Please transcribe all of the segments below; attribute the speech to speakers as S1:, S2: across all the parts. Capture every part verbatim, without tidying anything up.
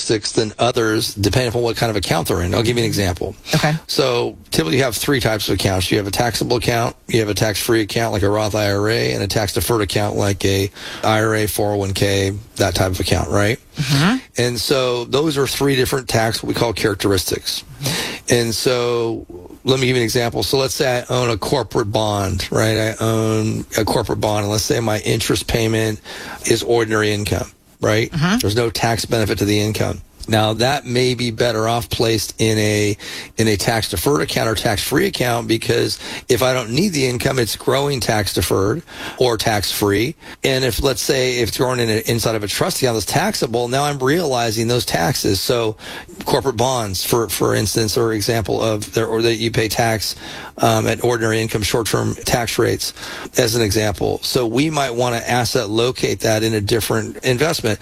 S1: characteristics than others, depending upon what kind of account they're in. I'll give you an example.
S2: Okay.
S1: So typically you have three types of accounts. You have a taxable account, you have a tax-free account like a Roth I R A, and a tax-deferred account like a I R A, four oh one k, that type of account, right?
S2: Mm-hmm.
S1: And so those are three different tax, what we call characteristics. And so let me give you an example. So let's say I own a corporate bond, right? I own a corporate bond, and let's say my interest payment is ordinary income, right?
S2: Mm-hmm.
S1: There's no tax benefit to the income. Now, that may be better off placed in a in a tax-deferred account or tax-free account, because if I don't need the income, it's growing tax-deferred or tax-free. And if, let's say, if it's growing in a, inside of a trust account that's taxable, now I'm realizing those taxes. So corporate bonds, for for instance, or example of there, or that you pay tax um, at ordinary income short-term tax rates, as an example. So we might want to asset locate that in a different investment.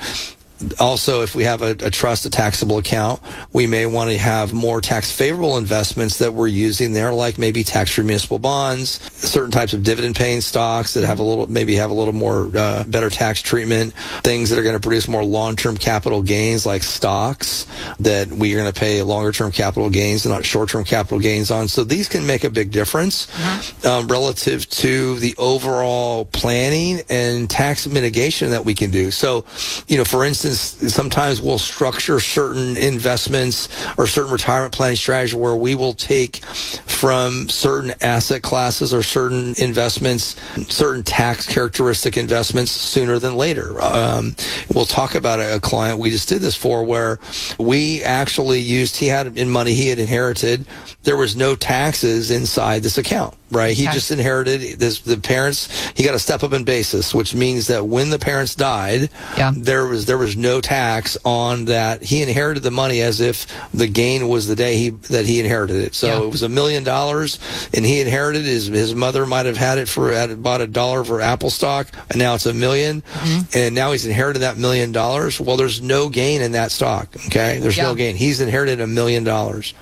S1: Also, if we have a, a trust, a taxable account, we may want to have more tax favorable investments that we're using there, like maybe tax-free municipal bonds, certain types of dividend paying stocks that have a little, maybe have a little more uh, better tax treatment, things that are going to produce more long-term capital gains, like stocks that we are going to pay longer-term capital gains and not short-term capital gains on. So these can make a big difference mm-hmm. um, relative to the overall planning and tax mitigation that we can do. So, you know, for instance, sometimes we'll structure certain investments or certain retirement planning strategy where we will take from certain asset classes or certain investments, certain tax characteristic investments sooner than later. Um, we'll talk about a, a client we just did this for where we actually used, he had in money he had inherited. There was no taxes inside this account. Right. He
S2: okay.
S1: just inherited this, the parents. He got a step up in basis, which means that when the parents died,
S2: yeah.
S1: there was there was no tax on that. He inherited the money as if the gain was the day he that he inherited it. So
S2: yeah.
S1: it was a million dollars, and he inherited his his mother might have had it for had bought a dollar for Apple stock, and now it's a million,
S2: mm-hmm.
S1: and now he's inherited that million dollars. Well, there's no gain in that stock. Okay, there's
S2: yeah.
S1: no gain. He's inherited a million dollars.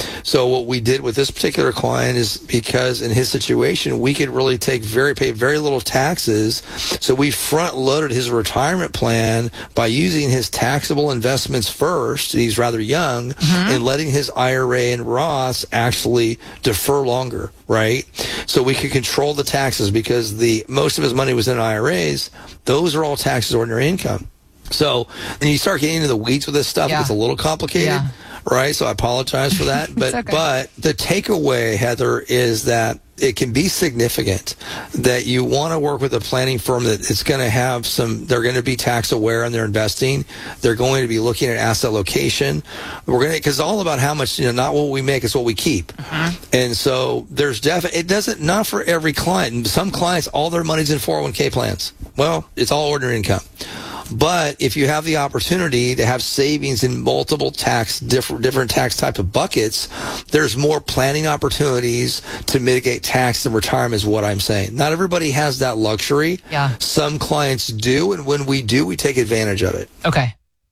S1: So what we did with this particular client is, because in his situation, we could really take very, pay very little taxes. So we front loaded his retirement plan by using his taxable investments first. He's rather young,
S2: mm-hmm.
S1: and letting his I R A and Roths actually defer longer, right? So we could control the taxes, because the most of his money was in I R As. Those are all taxed as ordinary income. So when you start getting into the weeds with this stuff,
S2: yeah.
S1: it's a little complicated.
S2: Yeah.
S1: Right, so I apologize for that, but
S2: okay.
S1: but the takeaway, Heather, is that it can be significant that you want to work with a planning firm that it's going to have some, they're going to be tax aware in their investing. They're going to be looking at asset location. We're going to, because it's all about how much, you know, not what we make, it's what we keep.
S2: Uh-huh.
S1: And so there's definitely, it doesn't, not for every client. Some clients, all their money's in four oh one k plans. Well, it's all ordinary income. But if you have the opportunity to have savings in multiple tax, different, different tax type of buckets, there's more planning opportunities to mitigate tax in retirement, is what I'm saying. Not everybody has that luxury.
S2: Yeah.
S1: Some clients do, and when we do, we take advantage of it.
S2: Okay.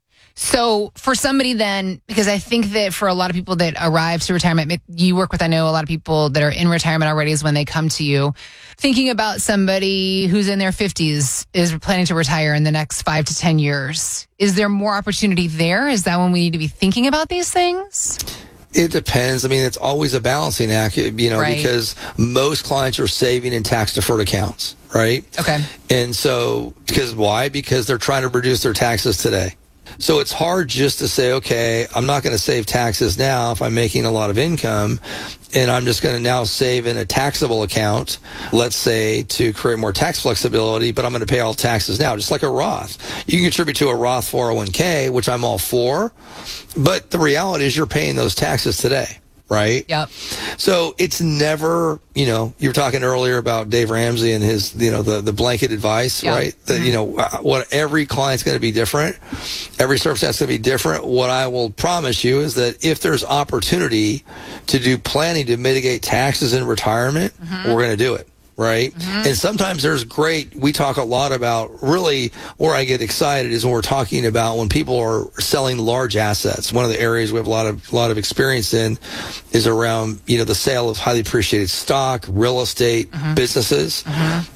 S2: So for somebody then, because I think that for a lot of people that arrive to retirement, you work with, I know a lot of people that are in retirement already is when they come to you, thinking about somebody who's in their fifties, is planning to retire in the next five to ten years. Is there more opportunity there? Is that when we need to be thinking about these things?
S1: It depends. I mean, it's always a balancing act, you know,
S2: right.
S1: because most clients are saving in tax-deferred accounts, right?
S2: Okay.
S1: And so, because why? Because they're trying to reduce their taxes today. So it's hard just to say, okay, I'm not going to save taxes now if I'm making a lot of income, and I'm just going to now save in a taxable account, let's say, to create more tax flexibility, but I'm going to pay all taxes now, just like a Roth. You can contribute to a Roth four oh one k, which I'm all for, but the reality is you're paying those taxes today. Right?
S2: Yep.
S1: So it's never, you know, you were talking earlier about Dave Ramsey and his, you know, the, the blanket advice,
S2: yep.
S1: right? That,
S2: mm-hmm.
S1: you know, what every client's going to be different. Every circumstance is going to be different. What I will promise you is that if there's opportunity to do planning to mitigate taxes in retirement, mm-hmm. we're going to do it. Right? Mm-hmm. And sometimes there's great, we talk a lot about, really where I get excited is when we're talking about when people are selling large assets. One of the areas we have a lot of, a lot of experience in is around, you know, the sale of highly appreciated stock, real estate, mm-hmm. businesses. Mm-hmm.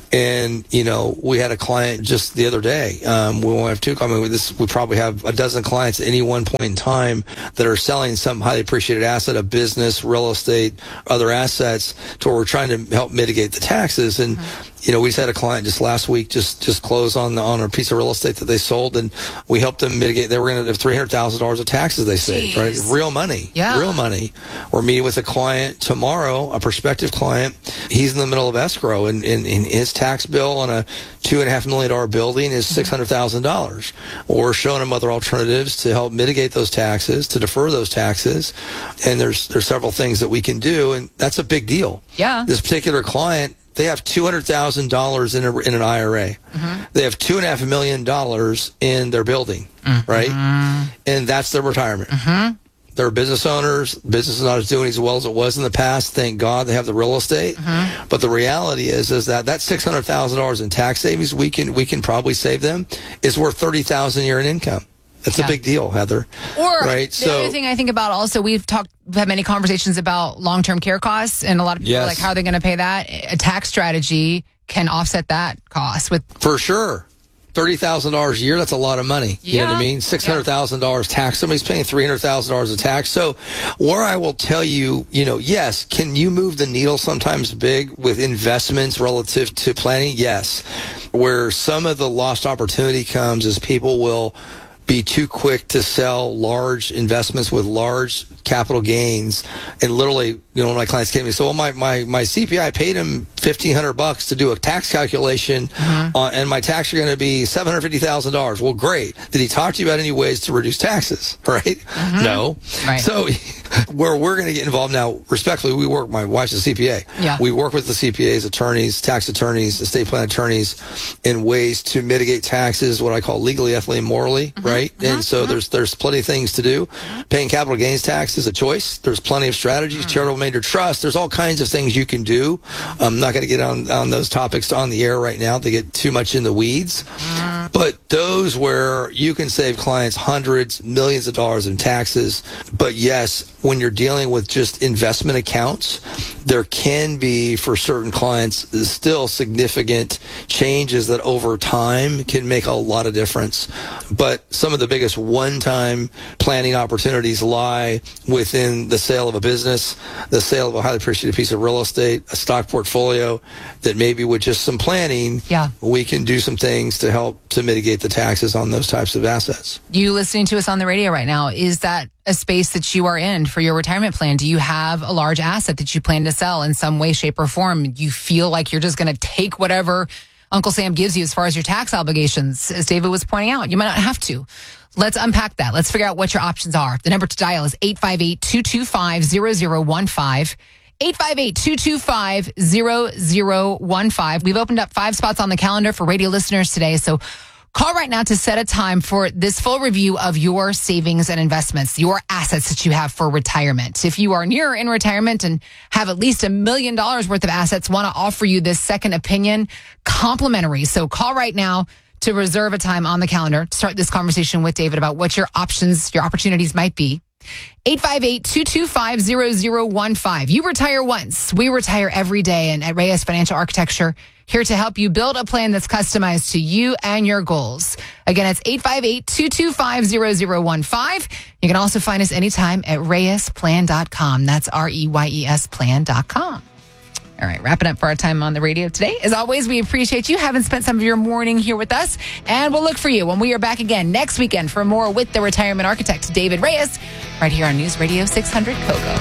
S1: And, you know, we had a client just the other day. Um, we won't have two. I mean, this, we probably have a dozen clients at any one point in time that are selling some highly appreciated asset, a business, real estate, other assets, to where we're trying to help mitigate the taxes. And, mm-hmm. you know, we just had a client just last week just, just close on the, on a piece of real estate that they sold, and we helped them mitigate. They were going to have three hundred thousand dollars of taxes they saved, right? Real money.
S2: Yeah.
S1: Real money. We're meeting with a client tomorrow, a prospective client. He's in the middle of escrow, and, and, and his tax bill on a two and a half million dollar building is six hundred thousand dollars. We're showing him other alternatives to help mitigate those taxes, to defer those taxes. And there's, there's several things that we can do, and that's a big deal.
S2: Yeah.
S1: This particular client, they have two hundred thousand dollars in a, in an I R A. Mm-hmm. They have two and a half million dollars in their building, mm-hmm. right? And that's their retirement. Mm-hmm. They're business owners. Business is not as doing as well as it was in the past. Thank God they have the real estate. Mm-hmm. But the reality is, is that that six hundred thousand dollars in tax savings we can we can probably save them is worth thirty thousand dollars a year in income. That's yeah. a big deal, Heather.
S2: Or
S1: right?
S2: the
S1: so,
S2: other thing I think about also, we've talked, we've had many conversations about long-term care costs, and a lot of people
S1: yes.
S2: are like, how are they going to pay that? A tax strategy can offset that cost with
S1: for sure. thirty thousand dollars a year, that's a lot of money. You
S2: yeah.
S1: know what I mean? six hundred thousand dollars tax. Somebody's paying three hundred thousand dollars of tax. So where I will tell you, you know, yes, can you move the needle sometimes big with investments relative to planning? Yes. Where some of the lost opportunity comes is people will be too quick to sell large investments with large capital gains. And literally, you know, one of my clients came to me, so well, my, my, my C P I paid him fifteen hundred bucks to do a tax calculation, mm-hmm. uh, and my tax are going to be seven hundred fifty thousand dollars. Well, great. Did he talk to you about any ways to reduce taxes? Right? Mm-hmm. No.
S2: Right.
S1: So where we're going to get involved now, respectfully, we work, my wife's a C P A.
S2: Yeah.
S1: We work with the C P As, attorneys, tax attorneys, estate plan attorneys in ways to mitigate taxes, what I call legally, ethically, and morally, mm-hmm. right? Mm-hmm. And so mm-hmm. there's there's plenty of things to do. Mm-hmm. Paying capital gains tax is a choice. There's plenty of strategies, mm-hmm. charitable remainder trust. There's all kinds of things you can do. I'm not going to get on, on those topics on the air right now to get too much in the weeds. Mm-hmm. But those where you can save clients hundreds, millions of dollars in taxes. But yes, when you're dealing with just investment accounts, there can be, for certain clients, still significant changes that over time can make a lot of difference. But some of the biggest one-time planning opportunities lie within the sale of a business, the sale of a highly appreciated piece of real estate, a stock portfolio, that maybe with just some planning,
S2: yeah.
S1: we can do some things to help to mitigate the taxes on those types of assets.
S2: You listening to us on the radio right now, is that a space that you are in for your retirement plan? Do you have a large asset that you plan to sell in some way, shape, or form? You feel like you're just going to take whatever Uncle Sam gives you as far as your tax obligations? As David was pointing out, you might not have to. Let's unpack that. Let's figure out what your options are. The number to dial is eight five eight, two two five, zero zero one five. eight five eight, two two five, zero zero one five. We've opened up five spots on the calendar for radio listeners today, so call right now to set a time for this full review of your savings and investments, your assets that you have for retirement. If you are near in retirement and have at least a million dollars worth of assets, want to offer you this second opinion complimentary. So call right now to reserve a time on the calendar to start this conversation with David about what your options, your opportunities might be. eight five eight, two two five, zero zero one five. You retire once. We retire every day. And at Reyes Financial Architecture, here to help you build a plan that's customized to you and your goals. Again, it's eight five eight, two two five, zero zero one five. You can also find us anytime at reyes plan dot com. That's R E Y E S plan dot com. All right, wrapping up for our time on the radio today. As always, we appreciate you having spent some of your morning here with us. And we'll look for you when we are back again next weekend for more with the retirement architect, David Reyes, right here on News Radio six hundred Kogo.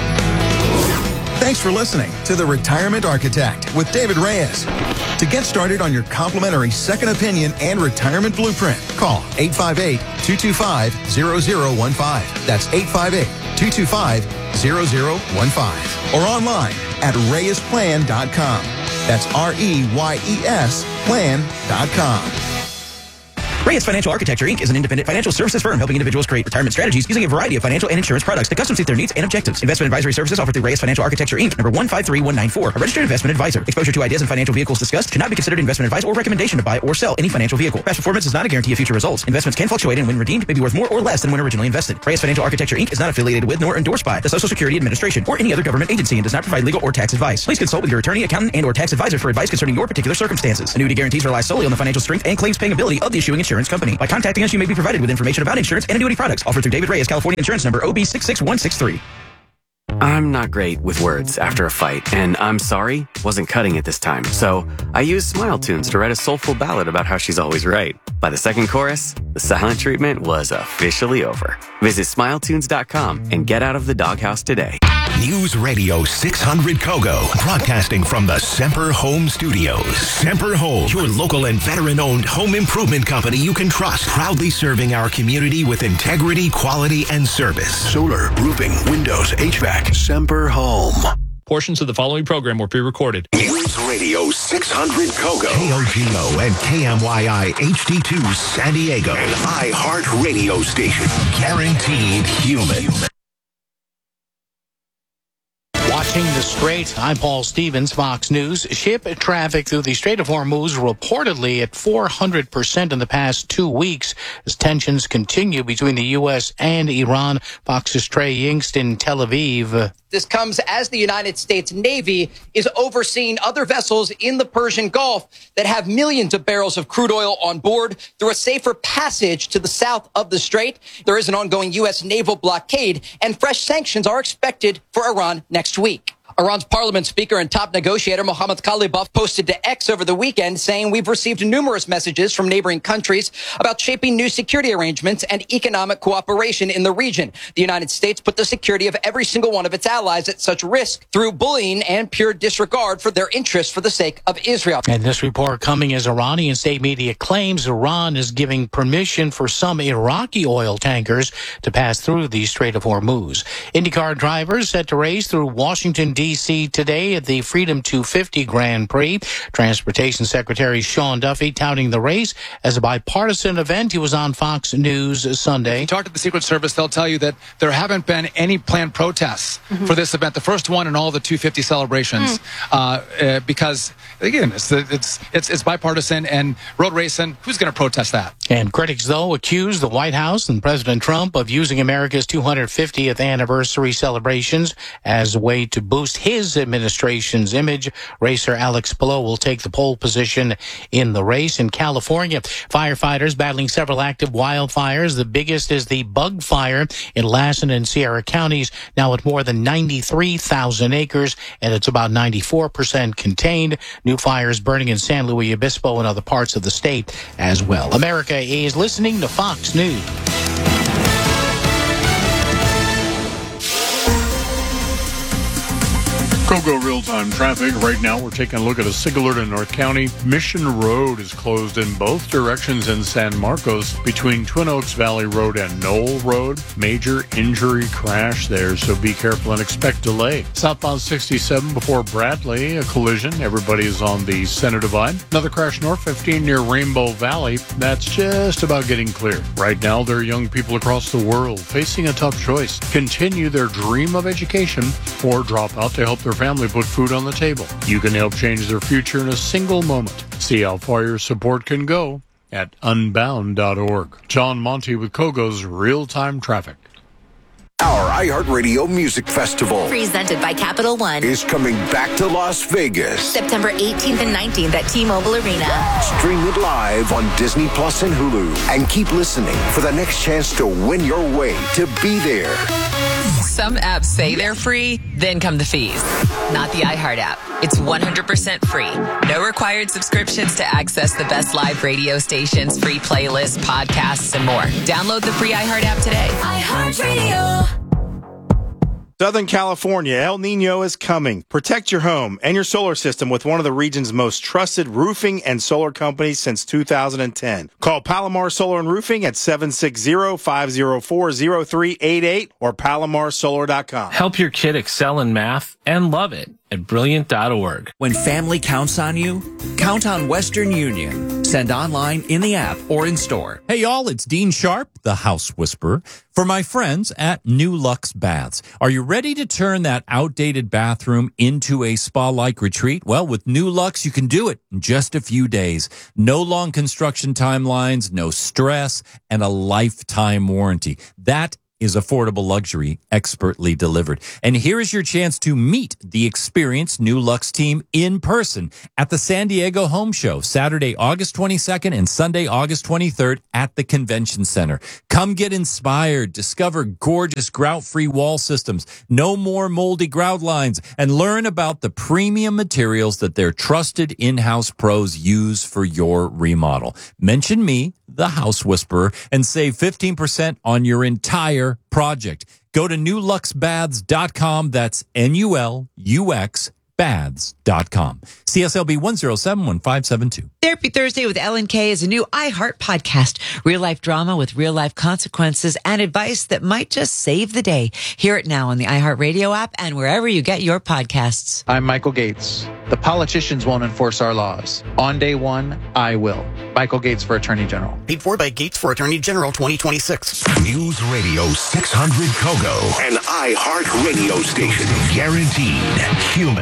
S3: Thanks for listening to The Retirement Architect with David Reyes. To get started on your complimentary second opinion and retirement blueprint, call eight five eight, two two five, zero zero one five. That's eight five eight, two two five, zero zero one five. Or online at reyes plan dot com. That's R E Y E S plan dot com.
S4: Reyes Financial Architecture, Incorporated is an independent financial services firm helping individuals create retirement strategies using a variety of financial and insurance products to custom suit their needs and objectives. Investment advisory services offered through Reyes Financial Architecture, Incorporated, number one five three one nine four, a registered investment advisor. Exposure to ideas and financial vehicles discussed cannot be considered investment advice or recommendation to buy or sell any financial vehicle. Past performance is not a guarantee of future results. Investments can fluctuate and when redeemed may be worth more or less than when originally invested. Reyes Financial Architecture, Incorporated is not affiliated with nor endorsed by the Social Security Administration or any other government agency and does not provide legal or tax advice. Please consult with your attorney, accountant, and or tax advisor for advice concerning your particular circumstances. Annuity guarantees rely solely on the financial strength and claims paying ability of the issuing insurance company. By contacting us, you may be provided with information about insurance and annuity products offered through David Reyes, California Insurance Number O B six six one six three.
S5: I'm not great with words after a fight, and I'm sorry wasn't cutting it this time. So I used Smile Tunes to write a soulful ballad about how she's always right. By the second chorus, the silent treatment was officially over. Visit smile tunes dot com and get out of the doghouse today.
S6: News Radio six hundred Kogo, broadcasting from the Semper Home Studios. Semper Home, your local and veteran-owned home improvement company you can trust, proudly serving our community with integrity, quality, and service. Solar, roofing, windows, H V A C. Semper Home.
S7: Portions of the following program were pre-recorded.
S6: News Radio six hundred Kogo. K O G O and K M Y I H D two San Diego. An iHeart radio station. Guaranteed human.
S8: Watching the Strait, I'm Paul Stevens, Fox News. Ship traffic through the Strait of Hormuz reportedly at four hundred percent in the past two weeks as tensions continue between the U S and Iran. Fox's Trey Yingst in Tel Aviv.
S9: This comes as the United States Navy is overseeing other vessels in the Persian Gulf that have millions of barrels of crude oil on board through a safer passage to the south of the strait. There is an ongoing U S naval blockade, and fresh sanctions are expected for Iran next week. Iran's parliament speaker and top negotiator Mohammad Khalibaf posted to X over the weekend saying we've received numerous messages from neighboring countries about shaping new security arrangements and economic cooperation in the region. The United States put the security of every single one of its allies at such risk through bullying and pure disregard for their interests for the sake of Israel.
S8: And this report coming as Iranian state media claims Iran is giving permission for some Iraqi oil tankers to pass through the Strait of Hormuz. IndyCar drivers set to race through Washington, D C today at the Freedom two fifty Grand Prix. Transportation Secretary Sean Duffy touting the race as a bipartisan event. He was on Fox News Sunday.
S10: If you talk to the Secret Service, they'll tell you that there haven't been any planned protests mm-hmm. for this event, the first one in all the two fifty celebrations, mm. uh, uh, because again, it's, the, it's it's it's bipartisan and road racing. Who's going to protest that?
S8: And critics, though, accuse the White House and President Trump of using America's two hundred fiftieth anniversary celebrations as a way to boost his administration's image. Racer Alex Palou will take the pole position in the race. In California, firefighters battling several active wildfires. The biggest is the bug fire in Lassen and Sierra counties, now at more than ninety-three thousand acres, and it's about ninety-four percent contained. New fires burning in San Luis Obispo and other parts of the state as well. America is listening to Fox News.
S11: Kogo real-time traffic. Right now, we're taking a look at a SIG alert in North County. Mission Road is closed in both directions in San Marcos between Twin Oaks Valley Road and Knoll Road. Major injury crash there, so be careful and expect delay. Southbound sixty-seven before Bradley, a collision. Everybody is on the center divide. Another crash north fifteen near Rainbow Valley. That's just about getting clear. Right now, there are young people across the world facing a tough choice. Continue their dream of education or drop out to help their family put food on the table. You can help change their future in a single moment. See how far your support can go at unbound dot org. John Monty with Kogo's Real-Time Traffic.
S6: Our iHeartRadio Music Festival,
S12: presented by Capital One,
S6: is coming back to Las Vegas.
S12: September eighteenth and nineteenth at T-Mobile Arena.
S6: Stream it live on Disney Plus and Hulu. And keep listening for the next chance to win your way to be there.
S13: Some apps say they're free, then come the fees. Not the iHeart app. It's one hundred percent free. No required subscriptions to access the best live radio stations, free playlists, podcasts, and more. Download the free iHeart app today.
S12: iHeartRadio.
S14: Southern California, El Nino is coming. Protect your home and your solar system with one of the region's most trusted roofing and solar companies since two thousand ten. Call Palomar Solar and Roofing at seven six zero, five zero four, zero three eight eight or palomar solar dot com.
S15: Help your kid excel in math and love it at brilliant dot org.
S16: When family counts on you, count on Western Union. Send online, in the app, or in store.
S17: Hey y'all, it's Dean Sharp, the House Whisperer, for my friends at New Lux Baths. Are you ready to turn that outdated bathroom into a spa-like retreat? Well, with New Lux, you can do it in just a few days. No long construction timelines, no stress, and a lifetime warranty. That is affordable luxury expertly delivered. And here is your chance to meet the experienced New Lux team in person at the San Diego Home Show, Saturday, August twenty-second and Sunday, August twenty-third at the Convention Center. Come get inspired, discover gorgeous grout-free wall systems, no more moldy grout lines, and learn about the premium materials that their trusted in-house pros use for your remodel. Mention me, the House Whisperer, and save fifteen percent on your entire project. Go to new lux baths dot com. That's N U L U X baths dot com. C S L B one zero seven one five seven two.
S18: Therapy Thursday with Ellen Kay is a new iHeart podcast. Real life drama with real life consequences and advice that might just save the day. Hear it now on the iHeart Radio app and wherever you get your podcasts.
S19: I'm Michael Gates. The politicians won't enforce our laws. On day one, I will. Michael Gates for Attorney General.
S4: Paid for by Gates for Attorney General twenty twenty-six.
S6: News Radio six hundred Kogo, an iHeart radio station. Guaranteed human.